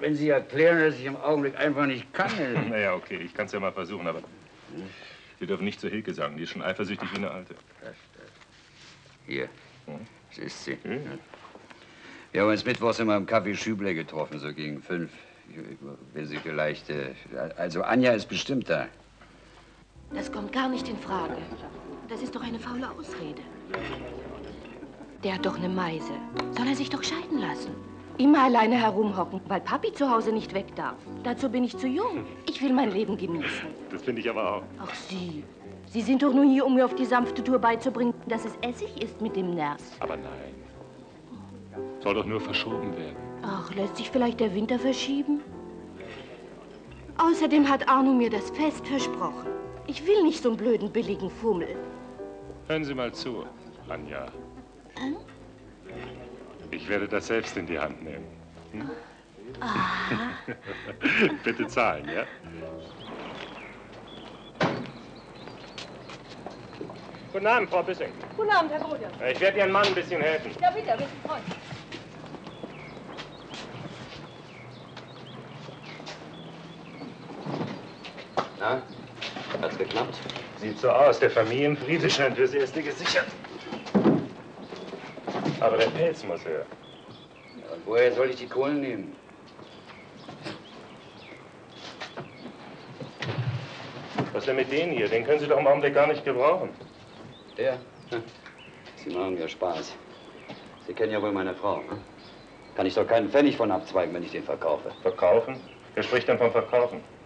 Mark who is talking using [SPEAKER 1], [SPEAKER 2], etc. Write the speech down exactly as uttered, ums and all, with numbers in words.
[SPEAKER 1] wenn Sie erklären, dass ich im Augenblick einfach nicht kann.
[SPEAKER 2] Naja, okay, ich kann es ja mal versuchen, aber wir dürfen nicht zu Hilke sagen. Die ist schon eifersüchtig wie eine Alte.
[SPEAKER 1] Hier, das ist sie.
[SPEAKER 2] Ja.
[SPEAKER 1] Wir haben uns mittwochs immer im Café Schüble getroffen, so gegen fünf. Wenn Sie vielleicht... Äh, also Anja ist bestimmt da.
[SPEAKER 3] Das kommt gar nicht in Frage. Das ist doch eine faule Ausrede. Der hat doch eine Meise. Soll er sich doch scheiden lassen? Immer alleine herumhocken, weil Papi zu Hause nicht weg darf. Dazu bin ich zu jung. Ich will mein Leben genießen.
[SPEAKER 2] Das finde ich aber auch.
[SPEAKER 3] Ach, Sie. Sie sind doch nur hier, um mir auf die sanfte Tour beizubringen, dass es Essig ist mit dem Ners.
[SPEAKER 2] Aber nein. Soll doch nur verschoben werden.
[SPEAKER 3] Ach, lässt sich vielleicht der Winter verschieben? Außerdem hat Arno mir das fest versprochen. Ich will nicht so einen blöden, billigen Fummel.
[SPEAKER 2] Hören Sie mal zu, Anja.
[SPEAKER 3] Hm?
[SPEAKER 2] Ich werde das selbst in die Hand nehmen. Hm?
[SPEAKER 3] Aha.
[SPEAKER 2] Bitte zahlen, ja? Guten Abend, Frau Büssing.
[SPEAKER 4] Guten Abend, Herr Bruder.
[SPEAKER 2] Ich werde Ihren Mann ein bisschen helfen.
[SPEAKER 4] Ja, bitte, wir sind Freunde.
[SPEAKER 1] Na, hat's geklappt?
[SPEAKER 2] Sieht so aus. Der Familienfriede scheint fürs Erste gesichert. Aber der Pelz muss her.
[SPEAKER 1] Ja, und woher soll ich die Kohlen nehmen?
[SPEAKER 2] Was denn mit denen hier? Den können Sie doch im Augenblick gar nicht gebrauchen.
[SPEAKER 1] Der? Hm. Sie machen mir Spaß. Sie kennen ja wohl meine Frau. Hm? Kann ich doch keinen Pfennig von abzweigen, wenn ich den verkaufe.
[SPEAKER 2] Verkaufen? Wer spricht denn vom Verkaufen?